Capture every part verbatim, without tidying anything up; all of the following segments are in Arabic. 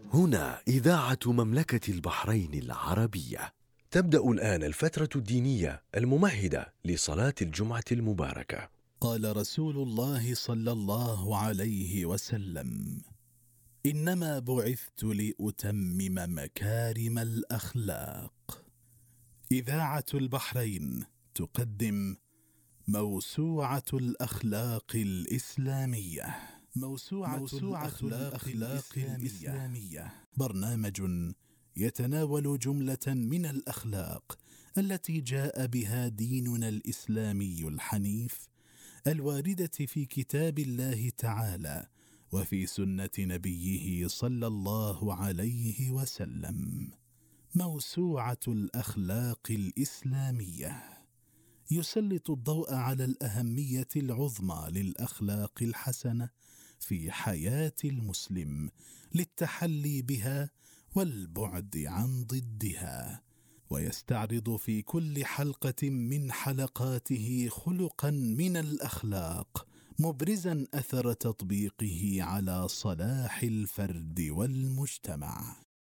هنا إذاعة مملكة البحرين العربية. تبدأ الآن الفترة الدينية الممهدة لصلاة الجمعة المباركة. قال رسول الله صلى الله عليه وسلم: إنما بعثت لأتمم مكارم الأخلاق. إذاعة البحرين تقدم موسوعة الأخلاق الإسلامية. موسوعة, موسوعة الأخلاق, الأخلاق الإسلامية. الإسلامية برنامج يتناول جملة من الأخلاق التي جاء بها ديننا الإسلامي الحنيف، الواردة في كتاب الله تعالى وفي سنة نبيه صلى الله عليه وسلم. موسوعة الأخلاق الإسلامية يسلط الضوء على الأهمية العظمى للأخلاق الحسنة في حياة المسلم للتحلي بها والبعد عن ضدها، ويستعرض في كل حلقة من حلقاته خلقا من الأخلاق مبرزا أثر تطبيقه على صلاح الفرد والمجتمع.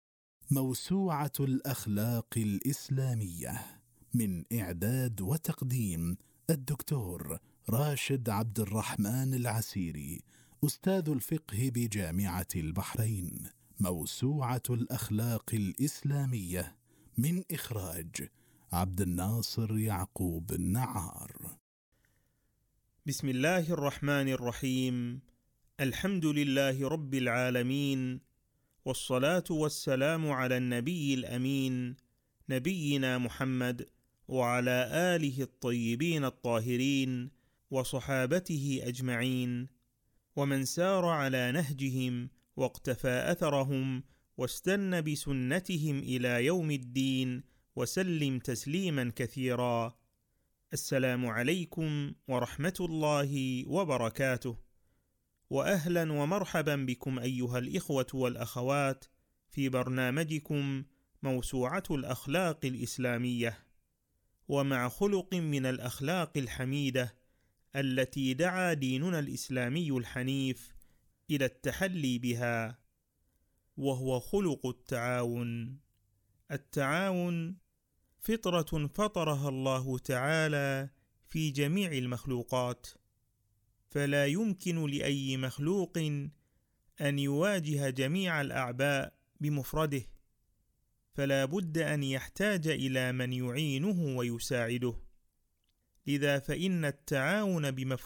موسوعة الأخلاق الإسلامية من إعداد وتقديم الدكتور راشد عبد الرحمن العسيري، أستاذ الفقه بجامعة البحرين. موسوعة الأخلاق الإسلامية من إخراج عبد الناصر يعقوب النعار. بسم الله الرحمن الرحيم. الحمد لله رب العالمين، والصلاة والسلام على النبي الأمين نبينا محمد وعلى آله الطيبين الطاهرين وصحابته أجمعين، ومن سار على نهجهم واقتفى أثرهم واستنى بسنتهم إلى يوم الدين وسلم تسليما كثيرا. السلام عليكم ورحمة الله وبركاته، وأهلا ومرحبا بكم أيها الإخوة والأخوات في برنامجكم موسوعة الأخلاق الإسلامية، ومع خلق من الأخلاق الحميدة التي دعا ديننا الإسلامي الحنيف إلى التحلي بها، وهو خلق التعاون. التعاون فطرة فطرها الله تعالى في جميع المخلوقات، فلا يمكن لأي مخلوق أن يواجه جميع الأعباء بمفرده، فلا بد أن يحتاج إلى من يعينه ويساعده. لذا فإن التعاون بمفهوم